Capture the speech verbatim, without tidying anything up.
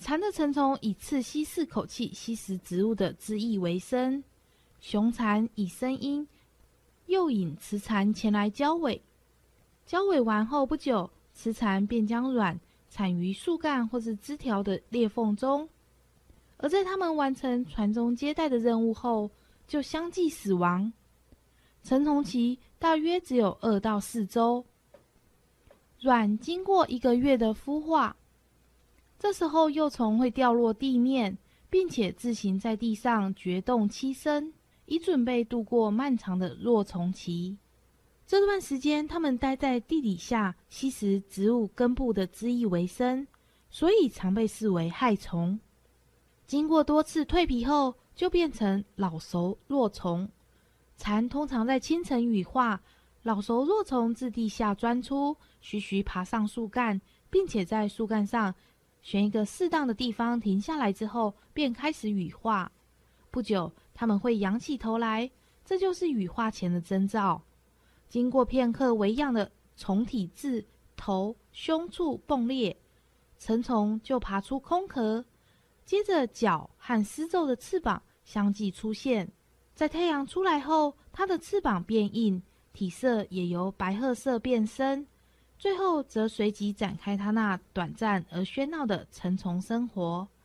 蚕的成虫以刺吸四口气吸食植物的汁液为生，雄蚕以声音诱引雌蚕前来交尾。交尾完后不久，雌蚕便将卵产于树干或是枝条的裂缝中，而在它们完成传宗接代的任务后，就相继死亡。成虫期大约只有二到四周。卵经过一个月的孵化，这时候幼虫会掉落地面，并且自行在地上掘洞栖身，以准备度过漫长的落虫期。这段时间，它们待在地底下吸食植物根部的汁液为生，所以常被视为害虫。经过多次蜕皮后，就变成老熟落虫。蚕通常在清晨羽化，老熟落虫自地下钻出，徐徐爬上树干，并且在树干上选一个适当的地方停下来之后，便开始羽化。不久，它们会仰起头来，这就是羽化前的征兆。经过片刻微痒的虫体自头、胸处迸裂，成虫就爬出空壳，接着脚和丝皱的翅膀相继出现。在太阳出来后，它的翅膀变硬，体色也由白褐色变深，最后则随即展开它那短暂而喧闹的成虫生活。